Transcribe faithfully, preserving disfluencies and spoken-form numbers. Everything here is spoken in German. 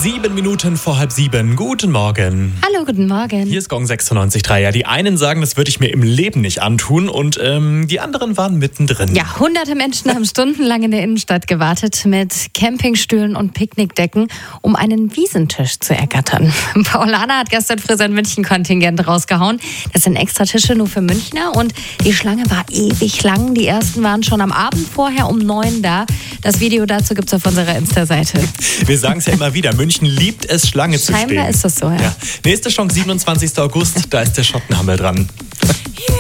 Sieben Minuten vor halb sieben. Guten Morgen. Hallo, guten Morgen. Hier ist Gong sechsundneunzig Komma drei. Ja, die einen sagen, das würde ich mir im Leben nicht antun und ähm, die anderen waren mittendrin. Ja, hunderte Menschen haben stundenlang in der Innenstadt gewartet mit Campingstühlen und Picknickdecken, um einen Wiesentisch zu ergattern. Paulana hat gestern früh sein München-Kontingent rausgehauen. Das sind extra Tische nur für Münchner und die Schlange war ewig lang. Die ersten waren schon am Abend vorher um neun da. Das Video dazu gibt es auf unserer Insta-Seite. Wir sagen es ja immer wieder, München liebt es, Schlange zu stehen. Scheinbar ist das so, ja. ja. Nächste Chance, siebenundzwanzigsten August, da ist der Schottenhammel dran.